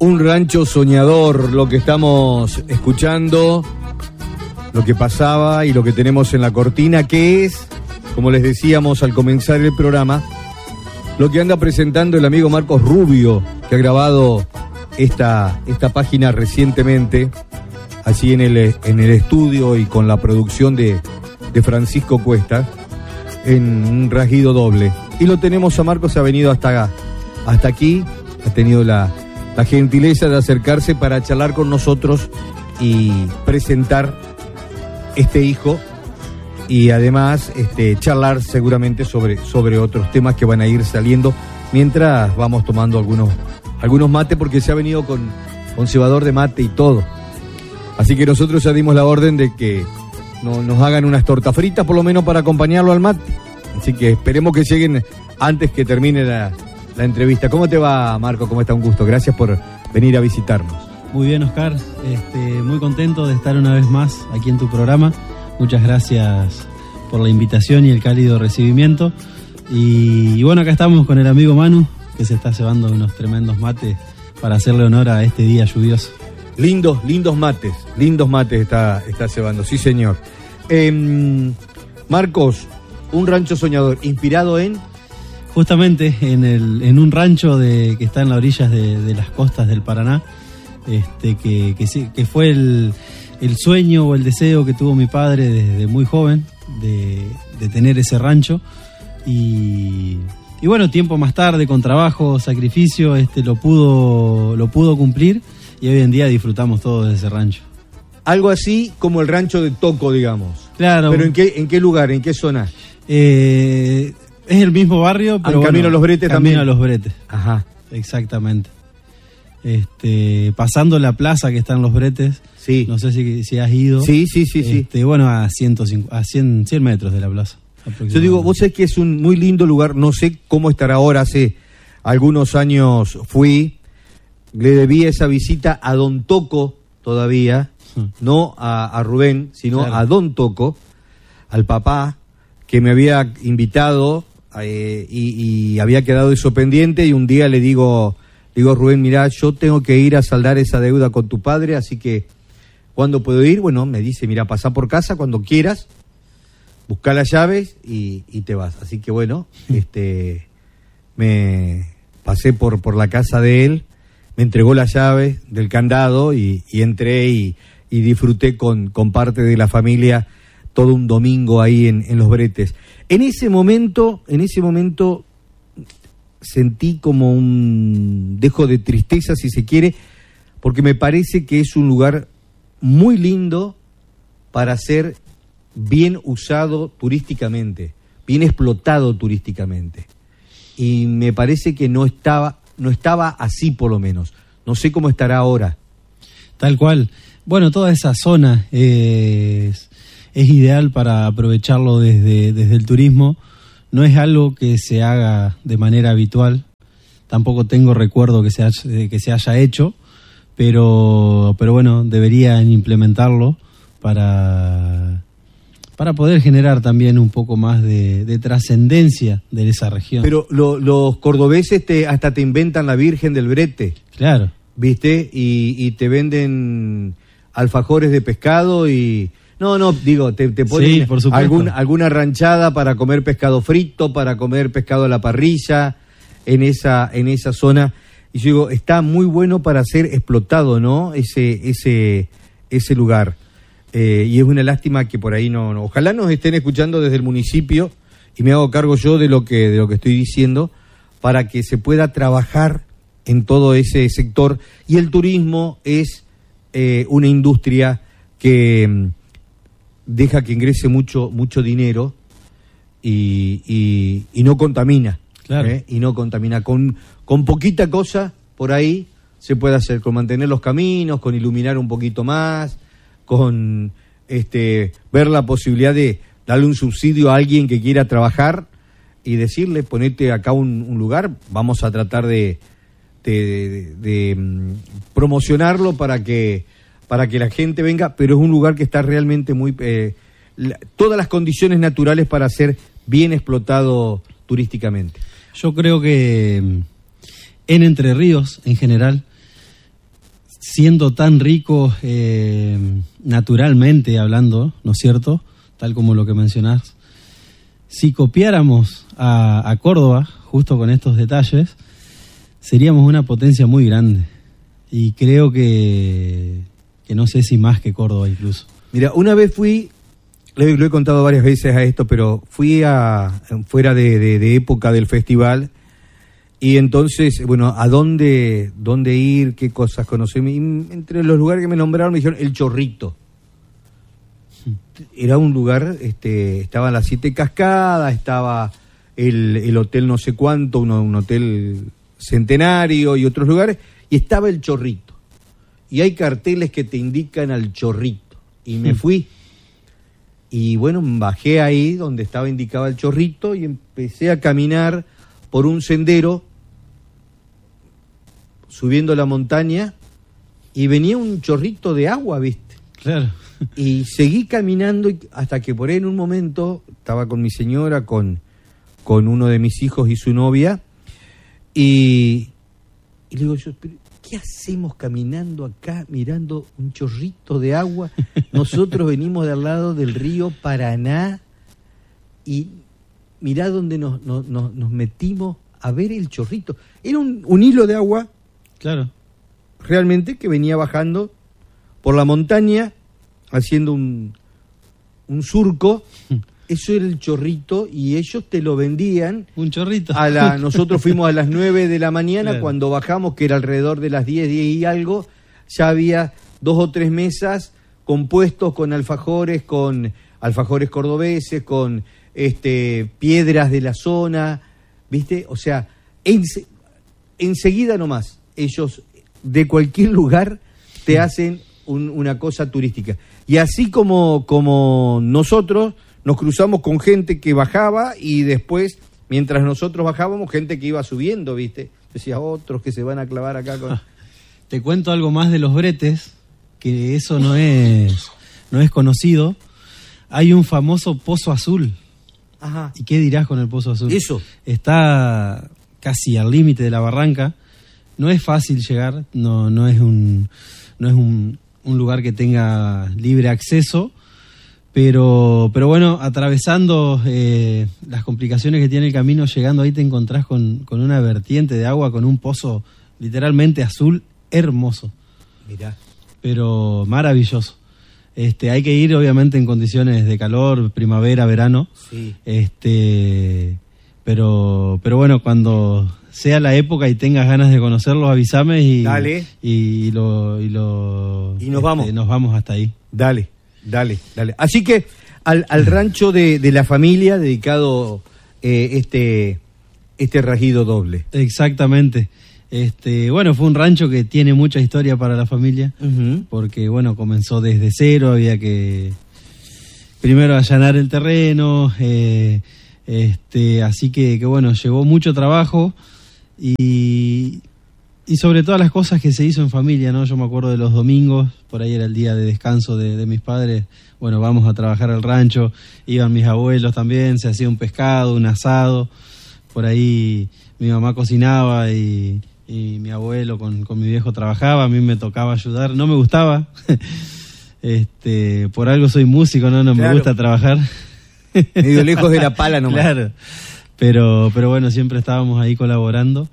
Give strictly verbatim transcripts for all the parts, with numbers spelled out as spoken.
Un rancho soñador, lo que estamos escuchando, lo que pasaba y lo que tenemos en la cortina, que es, como les decíamos al comenzar el programa, lo que anda presentando el amigo Marcos Rubio, que ha grabado esta, esta página recientemente, allí en el, en el estudio y con la producción de, de Francisco Cuesta, en un rasguido doble. Y lo tenemos a Marcos, ha venido hasta, hasta aquí, ha tenido la... la gentileza de acercarse para charlar con nosotros y presentar este hijo y además este, charlar seguramente sobre, sobre otros temas que van a ir saliendo mientras vamos tomando algunos, algunos mates, porque se ha venido con, con cebador de mate y todo. Así que nosotros ya dimos la orden de que no, nos hagan unas tortas fritas por lo menos para acompañarlo al mate. Así que esperemos que lleguen antes que termine la... la entrevista. ¿Cómo te va, Marco? ¿Cómo está? Un gusto. Gracias por venir a visitarnos. Muy bien, Oscar. Este, muy contento de estar una vez más aquí en tu programa. Muchas gracias por la invitación y el cálido recibimiento. Y, y bueno, acá estamos con el amigo Manu, que se está cebando unos tremendos mates para hacerle honor a este día lluvioso. Lindos, lindos mates. Lindos mates está, está cebando. Sí, señor. Eh, Marcos, un rancho soñador, inspirado en... Justamente en el en un rancho de, que está en las orillas de, de las costas del Paraná, este que, que, que fue el, el sueño o el deseo que tuvo mi padre desde muy joven de, de tener ese rancho. Y, y bueno, tiempo más tarde, con trabajo, sacrificio, este lo pudo, lo pudo cumplir y hoy en día disfrutamos todos de ese rancho. Algo así como el rancho de Toco, digamos. Claro. ¿Pero en qué, en qué lugar, en qué zona? Eh... Es el mismo barrio, pero bueno, camino a los Bretes también. Camino a los Bretes. Ajá. Exactamente. Este, pasando la plaza que está en los Bretes. Sí. No sé si, si has ido. Sí, sí, sí, este, sí. Bueno, a, ciento cincuenta, a cien, cien metros de la plaza. Yo digo, vos sabés que es un muy lindo lugar, no sé cómo estará ahora, hace algunos años fui, le debía esa visita a Don Toco todavía, hmm. no a, a Rubén, sino claro. a Don Toco, al papá, que me había invitado... Eh, y, y había quedado eso pendiente y un día le digo, digo Rubén, mirá, yo tengo que ir a saldar esa deuda con tu padre, así que ¿cuándo puedo ir? Bueno, me dice, mira, pasá por casa cuando quieras, buscá las llaves y, y te vas. Así que bueno, este me pasé por, por la casa de él, me entregó las llaves del candado y, y entré y, y disfruté con, con parte de la familia todo un domingo ahí en, en los Bretes. En ese momento, en ese momento sentí como un dejo de tristeza, si se quiere, porque me parece que es un lugar muy lindo para ser bien usado turísticamente, bien explotado turísticamente. Y me parece que no estaba, no estaba así por lo menos. No sé cómo estará ahora. Tal cual. Bueno, toda esa zona es... es ideal para aprovecharlo desde, desde el turismo. No es algo que se haga de manera habitual. Tampoco tengo recuerdo que se haya, que se haya hecho, pero, pero bueno, deberían implementarlo para, para poder generar también un poco más de, de trascendencia de esa región. Pero lo, los cordobeses te, hasta te inventan la Virgen del Brete. Claro. ¿Viste? Y, y te venden alfajores de pescado y... No, no, digo, te, te ponen sí, algún, alguna ranchada para comer pescado frito, para comer pescado a la parrilla, en esa, en esa zona. Y yo digo, está muy bueno para ser explotado, ¿no? Ese, ese, ese lugar. Eh, y es una lástima que por ahí no, no. Ojalá nos estén escuchando desde el municipio, y me hago cargo yo de lo que, de lo que estoy diciendo, para que se pueda trabajar en todo ese sector. Y el turismo es eh, una industria que... deja que ingrese mucho mucho dinero y, y, y no contamina. Claro. ¿eh? Y no contamina. Con, con poquita cosa por ahí se puede hacer, con mantener los caminos, con iluminar un poquito más, con este ver la posibilidad de darle un subsidio a alguien que quiera trabajar y decirle, ponete acá un, un lugar, vamos a tratar de, de, de, de, de promocionarlo para que para que la gente venga, pero es un lugar que está realmente muy... Eh, la, todas las condiciones naturales para ser bien explotado turísticamente. Yo creo que en Entre Ríos, en general, siendo tan rico eh, naturalmente hablando, ¿no es cierto? Tal como lo que mencionás. Si copiáramos a, a Córdoba, justo con estos detalles, seríamos una potencia muy grande. Y creo que, que no sé si más que Córdoba incluso. Mira, una vez fui, lo he, lo he contado varias veces a esto, pero fui a fuera de, de, de época del festival, y entonces, bueno, ¿a dónde, dónde ir? ¿Qué cosas conocer? Y entre los lugares que me nombraron me dijeron El Chorrito. Era un lugar, este, estaban las Siete Cascadas, estaba el, el hotel no sé cuánto, uno, un hotel centenario y otros lugares, y estaba El Chorrito. Y hay carteles que te indican al Chorrito. Y me fui. Y bueno, bajé ahí donde estaba indicado el Chorrito y empecé a caminar por un sendero, subiendo la montaña, y venía un chorrito de agua, ¿viste? Claro. Y seguí caminando hasta que por ahí en un momento estaba con mi señora, con, con uno de mis hijos y su novia, y, y le digo yo, ¿qué hacemos caminando acá mirando un chorrito de agua? Nosotros venimos de al lado del río Paraná y mirá dónde nos, nos, nos, nos metimos a ver el chorrito. Era un, un hilo de agua, claro, realmente, que venía bajando por la montaña, haciendo un, un surco. Eso era el chorrito y ellos te lo vendían. Un chorrito. A la, nosotros fuimos a las nueve de la mañana, claro. Cuando bajamos, que era alrededor de las diez, diez y algo, ya había dos o tres mesas compuestos con alfajores, con alfajores cordobeses, con este piedras de la zona, ¿viste? O sea, en, enseguida nomás, ellos de cualquier lugar te hacen un, una cosa turística. Y así como, como nosotros nos cruzamos con gente que bajaba y después, mientras nosotros bajábamos, gente que iba subiendo, ¿viste? Decía, otros que se van a clavar acá con... Ah, te cuento algo más de los bretes, que eso no es, no es conocido. Hay un famoso Pozo Azul. Ajá. ¿Y qué dirás con el Pozo Azul? Eso. Está casi al límite de la barranca. No es fácil llegar, no, no es un, no es un, un lugar que tenga libre acceso, pero, pero bueno, atravesando eh, las complicaciones que tiene el camino, llegando ahí te encontrás con, con una vertiente de agua, con un pozo literalmente azul, hermoso. Mirá. Pero maravilloso. Este, hay que ir obviamente en condiciones de calor, primavera, verano. Sí. Este, pero, pero bueno, cuando sea la época y tengas ganas de conocerlos, avísame y, Dale. y, y lo, y lo y nos este, vamos. Nos vamos hasta ahí. Dale, dale, dale. Así que al, al rancho de, de la familia dedicado eh, este, este rajido doble. Exactamente. Este, bueno, fue un rancho que tiene mucha historia para la familia, Uh-huh. porque bueno, comenzó desde cero, había que primero allanar el terreno, eh, este, así que, que bueno, llevó mucho trabajo y, y sobre todas las cosas que se hizo en familia, ¿no? Yo me acuerdo de los domingos, por ahí era el día de descanso de, de mis padres, bueno, vamos a trabajar al rancho, iban mis abuelos también, se hacía un pescado, un asado, por ahí mi mamá cocinaba y... y mi abuelo con, con mi viejo trabajaba, a mí me tocaba ayudar, no me gustaba, este, por algo soy músico, no, no Claro. me gusta trabajar. Medio lejos de la pala nomás. Claro, pero, pero bueno, siempre estábamos ahí colaborando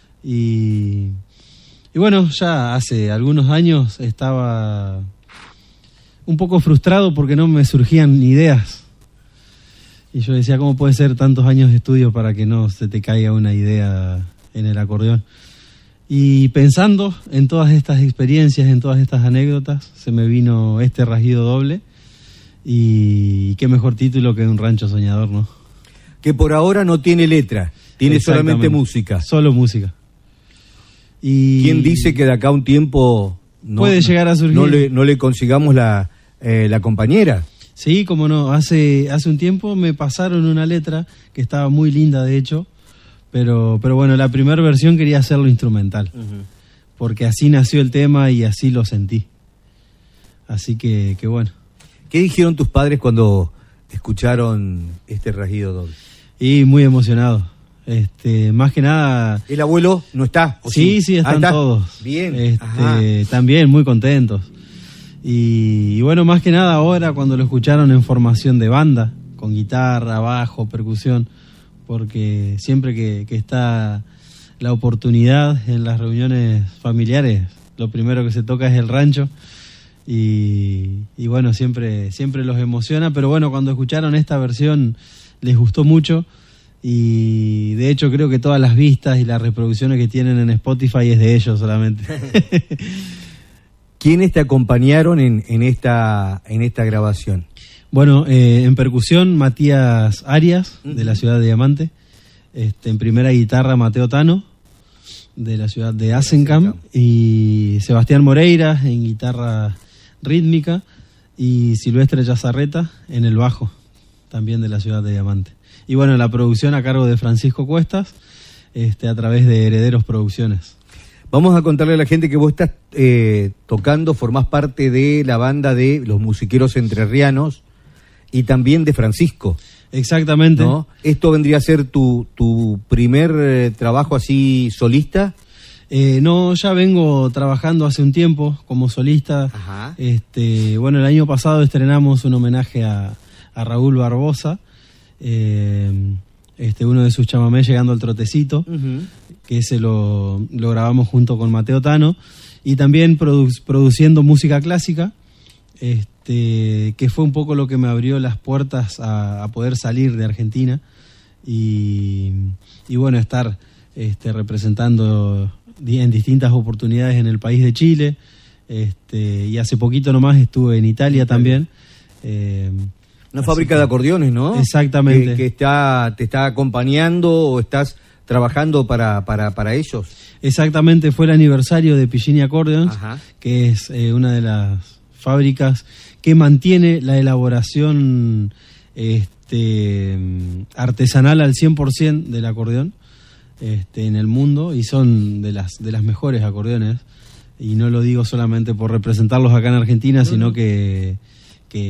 y, y bueno, ya hace algunos años estaba un poco frustrado porque no me surgían ideas. Y yo decía, ¿cómo puede ser tantos años de estudio para que no se te caiga una idea en el acordeón? Y pensando en todas estas experiencias, en todas estas anécdotas, se me vino este rajido doble. Y qué mejor título que Un rancho soñador, ¿no? Que por ahora no tiene letra, tiene solamente música. Solo música. Y ¿Quién dice que de acá a un tiempo no, puede llegar a surgir? No le, no le consigamos la, eh, la compañera. Sí, como no. Hace, hace un tiempo me pasaron una letra que estaba muy linda, de hecho. Pero, pero bueno, la primera versión quería hacerlo instrumental, uh-huh. porque así nació el tema y así lo sentí. Así que, que bueno. ¿Qué dijeron tus padres cuando escucharon este rajido doble? Y muy emocionado. Este, más que nada... ¿El abuelo no está? ¿O sí, sí, sí, están ah, ¿está? todos. Bien. Este, también muy contentos. Y, y bueno, más que nada ahora cuando lo escucharon en formación de banda, con guitarra, bajo, percusión, porque siempre que, que está la oportunidad en las reuniones familiares, lo primero que se toca es el rancho. Y, y bueno, siempre, siempre los emociona, pero bueno, cuando escucharon esta versión les gustó mucho y de hecho creo que todas las vistas y las reproducciones que tienen en Spotify es de ellos solamente. ¿Quiénes te acompañaron en, en, esta, en esta grabación? Bueno, eh, en percusión Matías Arias, uh-huh. de la ciudad de Diamante, este, en primera guitarra Mateo Tano, de la ciudad de Asencam, y Sebastián Moreira en guitarra rítmica y Silvestre Yazarreta en el bajo, también de la ciudad de Diamante. Y bueno, la producción a cargo de Francisco Cuestas, este, a través de Herederos Producciones. Vamos a contarle a la gente que vos estás eh, tocando, formás parte de la banda de los musiqueros entrerrianos y también de Francisco. Exactamente. ¿No? ¿Esto vendría a ser tu, tu primer eh, trabajo así solista? Eh, no, ya vengo trabajando hace un tiempo como solista. Ajá. Este, bueno, el año pasado estrenamos un homenaje a, a Raúl Barbosa, eh, este, uno de sus chamamés, Llegando al Trotecito, uh-huh. que ese lo, lo grabamos junto con Mateo Tano, y también produ- produciendo música clásica, este, que fue un poco lo que me abrió las puertas a, a poder salir de Argentina y, y bueno, estar este, representando en distintas oportunidades en el país de Chile, este, y hace poquito nomás estuve en Italia también. Eh, Una fábrica que, de acordeones, ¿no? Exactamente. Que, que está, te está acompañando o estás trabajando para, para, para ellos. Exactamente, fue el aniversario de Pillini Accordions, Ajá. que es eh, una de las fábricas que mantiene la elaboración este, artesanal al cien por ciento del acordeón. Este, en el mundo, y son de las de las mejores acordeones, y no lo digo solamente por representarlos acá en Argentina, sino que